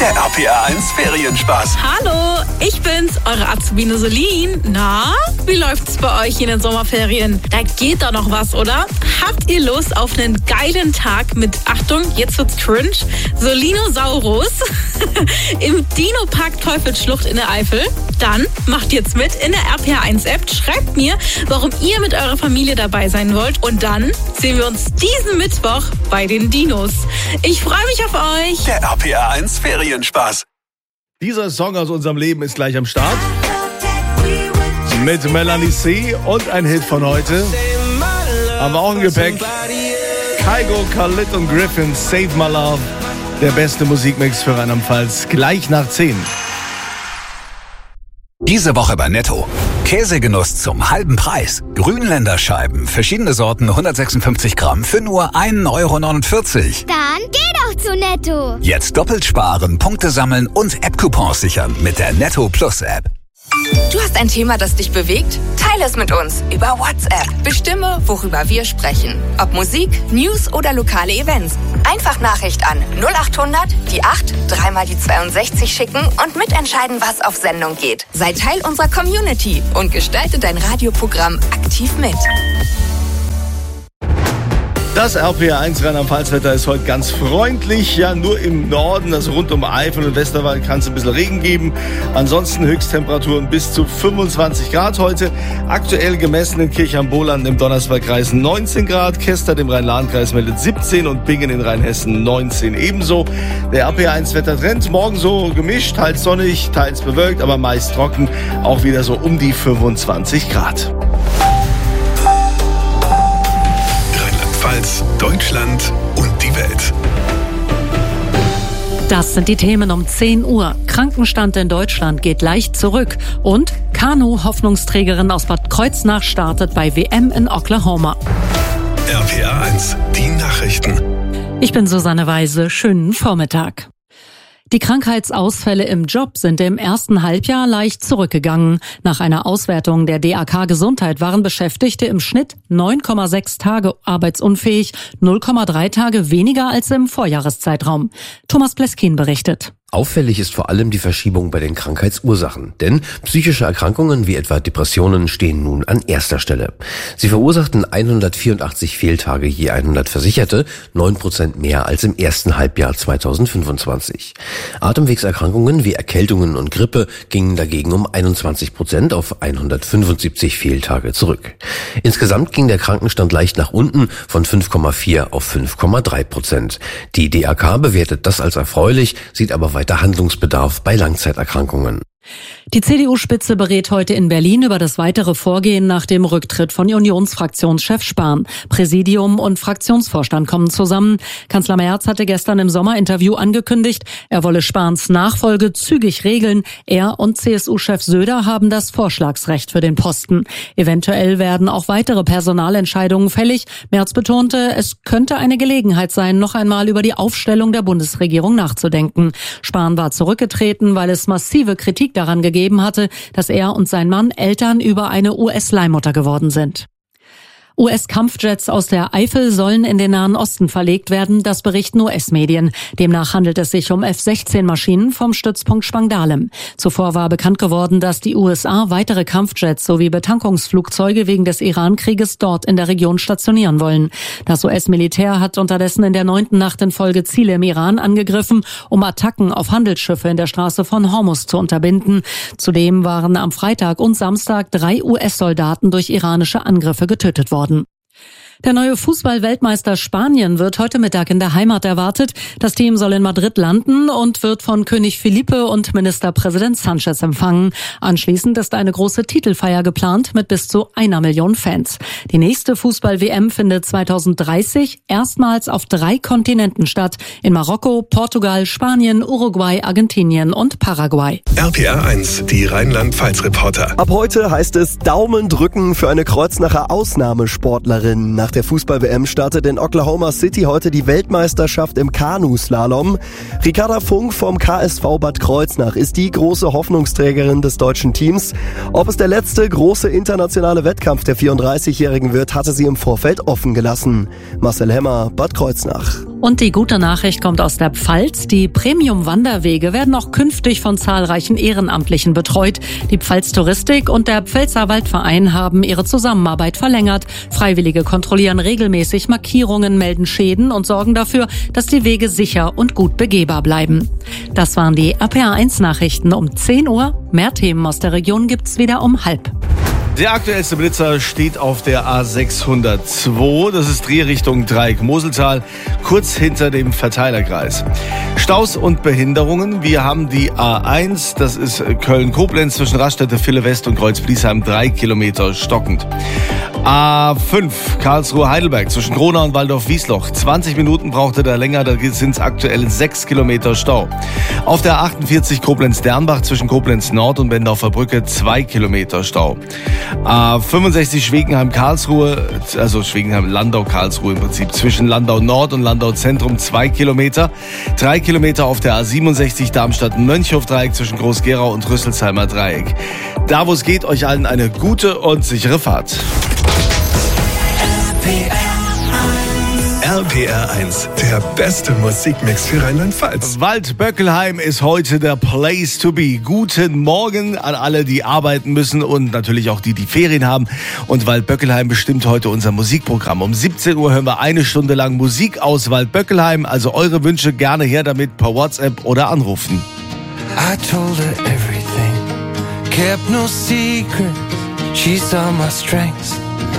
Der RPR1 Ferienspaß. Hallo, ich bin's, eure Azubine Solin. Na, wie läuft's bei euch in den Sommerferien? Da geht doch noch was, oder? Habt ihr Lust auf einen geilen Tag mit, Achtung, jetzt wird's cringe, Solinosaurus im Dino-Park Teufelsschlucht in der Eifel? Dann macht jetzt mit in der RPR1-App, schreibt mir, warum ihr mit eurer Familie dabei sein wollt und dann sehen wir uns diesen Mittwoch bei den Dinos. Ich freue mich auf euch. Der RPR1 Ferienspaß. Dieser Song aus unserem Leben ist gleich am Start. Mit Melanie C. und ein Hit von heute. Haben wir auch im Gepäck. Kygo, Khalid und Griffin, Save My Love. Der beste Musikmix für Rheinland-Pfalz. Gleich nach 10. Diese Woche bei Netto. Käsegenuss zum halben Preis. Grünländer Scheiben, verschiedene Sorten, 156 Gramm für nur 1,49 €. Dann geh doch zu Netto. Jetzt doppelt sparen, Punkte sammeln und App-Coupons sichern mit der Netto Plus App. Du hast ein Thema, das dich bewegt? Teile es mit uns über WhatsApp. Bestimme, worüber wir sprechen. Ob Musik, News oder lokale Events. Einfach Nachricht an 0800 die 8 3 mal die 62 schicken und mitentscheiden, was auf Sendung geht. Sei Teil unserer Community und gestalte dein Radioprogramm aktiv mit. Das RPR1 Rheinland-Pfalz-Wetter ist heute ganz freundlich. Ja, nur im Norden, also rund um Eifel und Westerwald, kann es ein bisschen Regen geben. Ansonsten Höchsttemperaturen bis zu 25 Grad heute. Aktuell gemessen in Kirchheim-Boland im Donnersbergkreis 19 Grad. Kestert im Rhein-Lahn-Kreis meldet 17 und Bingen in Rheinhessen 19 ebenso. Der RPR1-Wettertrend morgen so gemischt, teils sonnig, teils bewölkt, aber meist trocken. Auch wieder so um die 25 Grad. Deutschland und die Welt. Das sind die Themen um 10 Uhr. Krankenstand in Deutschland geht leicht zurück. Und Kanu-Hoffnungsträgerin aus Bad Kreuznach startet bei WM in Oklahoma. RPR1, die Nachrichten. Ich bin Susanne Weise. Schönen Vormittag. Die Krankheitsausfälle im Job sind im ersten Halbjahr leicht zurückgegangen. Nach einer Auswertung der DAK Gesundheit waren Beschäftigte im Schnitt 9,6 Tage arbeitsunfähig, 0,3 Tage weniger als im Vorjahreszeitraum. Thomas Pleskin berichtet. Auffällig ist vor allem die Verschiebung bei den Krankheitsursachen, denn psychische Erkrankungen wie etwa Depressionen stehen nun an erster Stelle. Sie verursachten 184 Fehltage je 100 Versicherte, 9% mehr als im ersten Halbjahr 2025. Atemwegserkrankungen wie Erkältungen und Grippe gingen dagegen um 21% auf 175 Fehltage zurück. Insgesamt ging der Krankenstand leicht nach unten von 5,4 auf 5,3%. Die DAK bewertet das als erfreulich, sieht aber weiter Handlungsbedarf bei Langzeiterkrankungen. Die CDU-Spitze berät heute in Berlin über das weitere Vorgehen nach dem Rücktritt von Unionsfraktionschef Spahn. Präsidium und Fraktionsvorstand kommen zusammen. Kanzler Merz hatte gestern im Sommerinterview angekündigt, er wolle Spahns Nachfolge zügig regeln. Er und CSU-Chef Söder haben das Vorschlagsrecht für den Posten. Eventuell werden auch weitere Personalentscheidungen fällig. Merz betonte, es könnte eine Gelegenheit sein, noch einmal über die Aufstellung der Bundesregierung nachzudenken. Spahn war zurückgetreten, weil es massive Kritik daran gegeben hatte, dass er und sein Mann Eltern über eine US-Leihmutter geworden sind. US-Kampfjets aus der Eifel sollen in den Nahen Osten verlegt werden, das berichten US-Medien. Demnach handelt es sich um F-16-Maschinen vom Stützpunkt Spangdahlem. Zuvor war bekannt geworden, dass die USA weitere Kampfjets sowie Betankungsflugzeuge wegen des Iran-Krieges dort in der Region stationieren wollen. Das US-Militär hat unterdessen in der 9. Nacht in Folge Ziele im Iran angegriffen, um Attacken auf Handelsschiffe in der Straße von Hormuz zu unterbinden. Zudem waren am Freitag und Samstag 3 US-Soldaten durch iranische Angriffe getötet worden. Der neue Fußball-Weltmeister Spanien wird heute Mittag in der Heimat erwartet. Das Team soll in Madrid landen und wird von König Felipe und Ministerpräsident Sánchez empfangen. Anschließend ist eine große Titelfeier geplant mit bis zu 1 Million Fans. Die nächste Fußball-WM findet 2030 erstmals auf 3 Kontinenten statt. In Marokko, Portugal, Spanien, Uruguay, Argentinien und Paraguay. RPR1, die Rheinland-Pfalz-Reporter. Ab heute heißt es Daumen drücken für eine Kreuznacher Ausnahmesportlerin. Nach der Fußball-WM startet in Oklahoma City heute die Weltmeisterschaft im Kanuslalom. Ricarda Funk vom KSV Bad Kreuznach ist die große Hoffnungsträgerin des deutschen Teams. Ob es der letzte große internationale Wettkampf der 34-Jährigen wird, hatte sie im Vorfeld offen gelassen. Marcel Hemmer, Bad Kreuznach. Und die gute Nachricht kommt aus der Pfalz. Die Premium-Wanderwege werden auch künftig von zahlreichen Ehrenamtlichen betreut. Die Pfalz Touristik und der Pfälzer Waldverein haben ihre Zusammenarbeit verlängert. Freiwillige kontrollieren regelmäßig Markierungen, melden Schäden und sorgen dafür, dass die Wege sicher und gut begehbar bleiben. Das waren die RPA1-Nachrichten um 10 Uhr. Mehr Themen aus der Region gibt's wieder um 12:30. Der aktuellste Blitzer steht auf der A602. Das ist Drehrichtung Dreieck-Moseltal, kurz hinter dem Verteilerkreis. Staus und Behinderungen. Wir haben die A1, das ist Köln-Koblenz zwischen Raststätte, Ville West und Kreuz-Bliesheim, 3 Kilometer stockend. A5, Karlsruhe-Heidelberg zwischen Gronau und Waldorf-Wiesloch. 20 Minuten brauchte der länger, da sind es aktuell 6 Kilometer Stau. Auf der 48 Koblenz-Dernbach zwischen Koblenz-Nord und Bendorfer Brücke 2 Kilometer Stau. A65 Schwegenheim-Karlsruhe, also Schwegenheim-Landau-Karlsruhe im Prinzip, zwischen Landau-Nord und Landau-Zentrum 2 Kilometer. 3 Kilometer auf der A67 Darmstadt-Mönchhof-Dreieck zwischen Groß-Gerau und Rüsselsheimer Dreieck. Da, wo es geht, euch allen eine gute und sichere Fahrt. RPR1, der beste Musikmix für Rheinland-Pfalz. Waldböckelheim ist heute der Place to be. Guten Morgen an alle, die arbeiten müssen und natürlich auch die, die Ferien haben. Und Waldböckelheim bestimmt heute unser Musikprogramm. Um 17 Uhr hören wir 1 Stunde lang Musik aus Waldböckelheim. Also eure Wünsche gerne her damit per WhatsApp oder anrufen. I told her everything, kept no secret. She saw my strengths